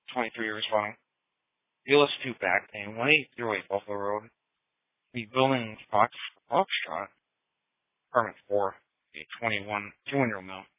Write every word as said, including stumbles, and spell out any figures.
twenty-three responding. You listen to Back Pain, one eight zero eight Buffalo Road. The building Fox Foxtrot, apartment four, a twenty-one, two hundred mil.